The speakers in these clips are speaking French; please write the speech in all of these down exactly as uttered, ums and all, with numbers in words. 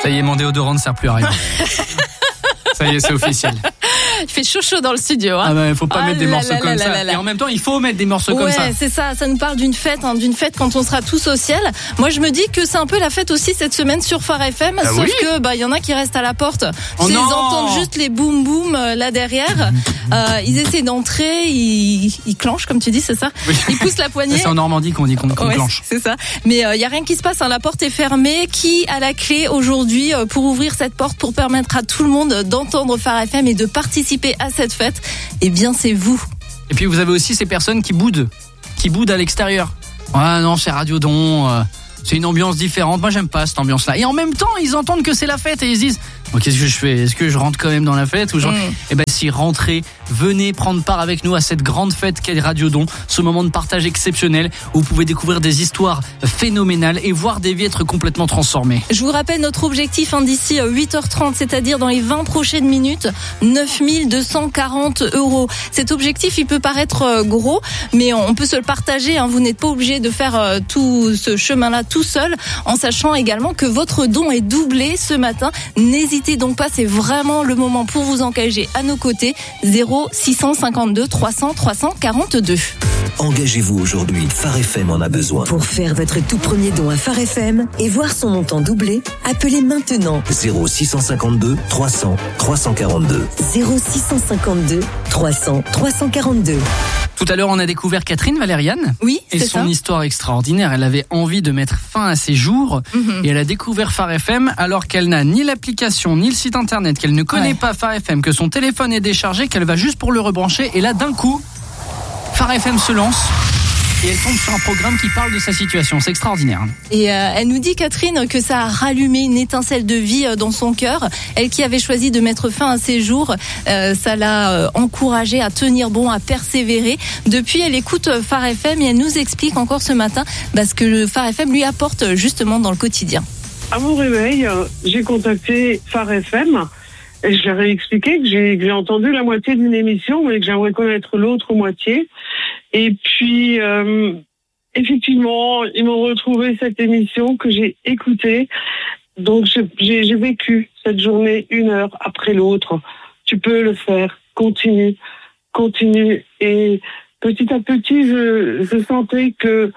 Ça y est, mon déodorant ne sert plus à rien. Ça y est, c'est officiel. Il fait chaud chaud dans le studio. Hein. Ah bah, il faut pas ah mettre des là morceaux là comme là ça. là là. Et en même temps, il faut mettre des morceaux ouais, comme ça. Ouais, c'est ça. Ça nous parle d'une fête, hein, d'une fête quand on sera tous au ciel. Moi, je me dis que c'est un peu la fête aussi cette semaine sur Phare F M. Ah sauf oui que bah il y en a qui restent à la porte. Oh ils non entendent juste les boum boum euh, là derrière. euh, ils essaient d'entrer, ils, ils clenchent comme tu dis, c'est ça. Oui. Ils poussent la poignée. C'est en Normandie qu'on dit qu'on, qu'on ouais, clenche. C'est ça. Mais il euh, y a rien qui se passe. Hein. La porte est fermée. Qui a la clé aujourd'hui euh, pour ouvrir cette porte pour permettre à tout le monde d'entendre Phare F M et de participer à cette fête? Eh bien, c'est vous. Et puis vous avez aussi ces personnes qui boudent, qui boudent à l'extérieur. Ah non, c'est Radio Don, euh, c'est une ambiance différente. Moi, j'aime pas cette ambiance-là. Et en même temps, ils entendent que c'est la fête et ils se disent bon, qu'est-ce que je fais? Est-ce que je rentre quand même dans la fête ou je... mm. Eh ben, si rentrez, venez prendre part avec nous à cette grande fête qu'est Radio Don, ce moment de partage exceptionnel où vous pouvez découvrir des histoires phénoménales et voir des vies être complètement transformées. Je vous rappelle notre objectif hein, d'ici huit heures trente, c'est-à-dire dans les vingt prochaines minutes, neuf mille deux cent quarante euros. Cet objectif, il peut paraître gros, mais on peut se le partager. Hein. Vous n'êtes pas obligé de faire euh, tout ce chemin-là tout seul, en sachant également que votre don est doublé ce matin. N'hésitez donc pas, c'est vraiment le moment pour vous engager à nos côtés. zéro six cent cinquante-deux trois cents trois cent quarante-deux. Engagez-vous aujourd'hui, Phare F M en a besoin. Pour faire votre tout premier don à Phare F M et voir son montant doublé, appelez maintenant zéro six cent cinquante-deux trois cents trois cent quarante-deux. zéro six cent cinquante-deux trois cents trois cent quarante-deux. Tout à l'heure, on a découvert Catherine Valériane. Oui, et c'est son ça. histoire extraordinaire. Elle avait envie de mettre fin à ses jours mm-hmm. et elle a découvert Phare F M alors qu'elle n'a ni l'application ni le site internet, qu'elle ne connaît ouais. pas Phare F M, que son téléphone est déchargé, qu'elle va juste pour le rebrancher et là d'un coup, Phare F M se lance. Et elle tombe sur un programme qui parle de sa situation. C'est extraordinaire. Et euh, elle nous dit, Catherine, que ça a rallumé une étincelle de vie dans son cœur. Elle qui avait choisi de mettre fin à ses jours, euh, ça l'a euh, encouragée à tenir bon, à persévérer. Depuis, elle écoute Phare F M et elle nous explique encore ce matin bah, ce que le Phare F M lui apporte justement dans le quotidien. À mon réveil, j'ai contacté Phare F M et je leur ai expliqué que j'ai, que j'ai entendu la moitié d'une émission mais que j'aimerais connaître l'autre moitié. Et puis, euh, effectivement, ils m'ont retrouvé cette émission que j'ai écoutée. Donc, j'ai, j'ai, j'ai vécu cette journée une heure après l'autre. Tu peux le faire. Continue. Continue. Et petit à petit, je, je sentais que,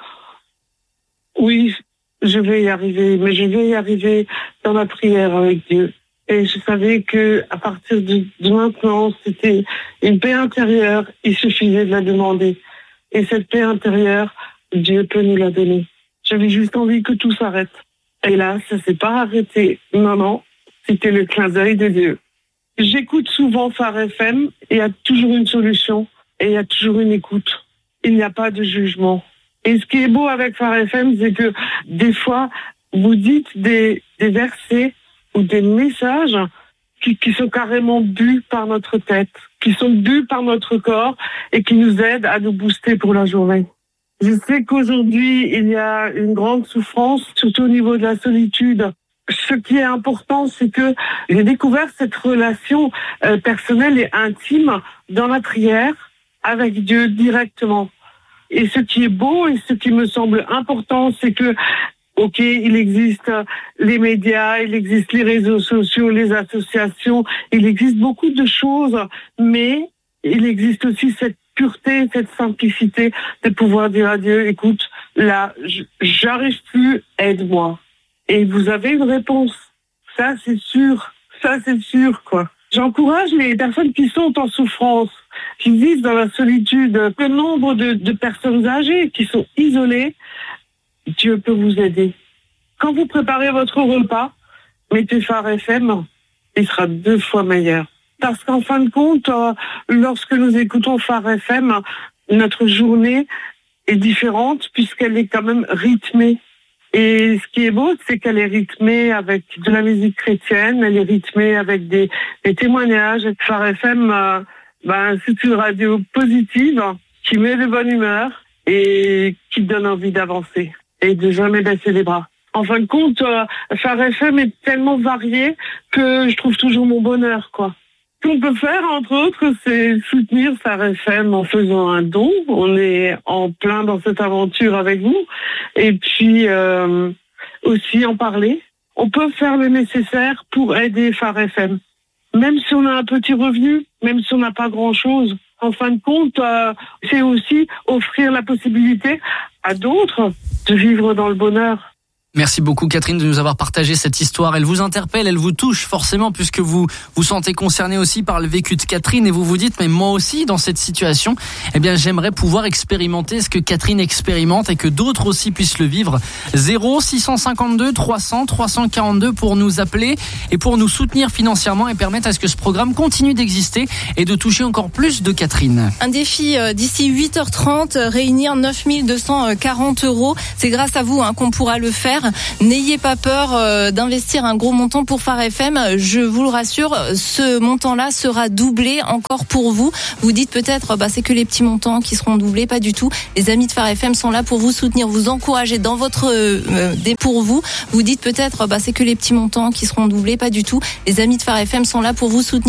oui, je vais y arriver. Mais je vais y arriver dans la prière avec Dieu. Et je savais que à partir de, de maintenant, c'était une paix intérieure. Il suffisait de la demander. Et cette paix intérieure, Dieu peut nous la donner. J'avais juste envie que tout s'arrête. Et là, ça s'est pas arrêté. Non, non, c'était le clin d'œil de Dieu. J'écoute souvent Phare F M et il y a toujours une solution et il y a toujours une écoute. Il n'y a pas de jugement. Et ce qui est beau avec Phare F M, c'est que des fois, vous dites des, des versets ou des messages qui, qui sont carrément bu par notre tête, qui sont bu par notre corps et qui nous aident à nous booster pour la journée. Je sais qu'aujourd'hui, il y a une grande souffrance, surtout au niveau de la solitude. Ce qui est important, c'est que j'ai découvert cette relation euh, personnelle et intime dans la prière avec Dieu directement. Et ce qui est beau et ce qui me semble important, c'est que ok, il existe les médias, il existe les réseaux sociaux, les associations, il existe beaucoup de choses, mais il existe aussi cette pureté, cette simplicité de pouvoir dire à Dieu, écoute, là, j'arrive plus, aide-moi. Et vous avez une réponse. Ça, c'est sûr. Ça, c'est sûr, quoi. J'encourage les personnes qui sont en souffrance, qui vivent dans la solitude, le nombre de, de personnes âgées qui sont isolées. Dieu peut vous aider. Quand vous préparez votre repas, mettez Phare F M, il sera deux fois meilleur. Parce qu'en fin de compte, lorsque nous écoutons Phare F M, notre journée est différente puisqu'elle est quand même rythmée. Et ce qui est beau, c'est qu'elle est rythmée avec de la musique chrétienne, elle est rythmée avec des, des témoignages. Phare F M, euh, ben, c'est une radio positive qui met de bonne humeur et qui donne envie d'avancer et de jamais baisser les bras. En fin de compte, euh, Phare F M est tellement varié que je trouve toujours mon bonheur, quoi. Ce qu'on peut faire, entre autres, c'est soutenir Phare F M en faisant un don. On est en plein dans cette aventure avec vous. Et puis, euh, aussi en parler. on peut faire le nécessaire pour aider Phare F M. Même si on a un petit revenu, même si on n'a pas grand-chose, en fin de compte, euh, c'est aussi offrir la possibilité à d'autres de vivre dans le bonheur. Merci beaucoup Catherine de nous avoir partagé cette histoire. Elle vous interpelle, elle vous touche forcément puisque vous vous sentez concerné aussi par le vécu de Catherine et vous vous dites mais moi aussi dans cette situation, eh bien j'aimerais pouvoir expérimenter ce que Catherine expérimente et que d'autres aussi puissent le vivre. zéro six cent cinquante-deux trois cents trois cent quarante-deux pour nous appeler et pour nous soutenir financièrement et permettre à ce que ce programme continue d'exister et de toucher encore plus de Catherine. Un défi d'ici huit heures trente, réunir neuf mille deux cent quarante euros. C'est grâce à vous hein, qu'on pourra le faire. N'ayez pas peur euh, d'investir un gros montant pour Phare F M. Je vous le rassure, ce montant-là sera doublé encore pour vous. Vous dites peut-être, bah, c'est que les petits montants qui seront doublés. Pas du tout. Les amis de Phare F M sont là pour vous soutenir, vous encourager dans votre euh, dé pour vous. Vous dites peut-être, bah, c'est que les petits montants qui seront doublés. Pas du tout. Les amis de Phare F M sont là pour vous soutenir.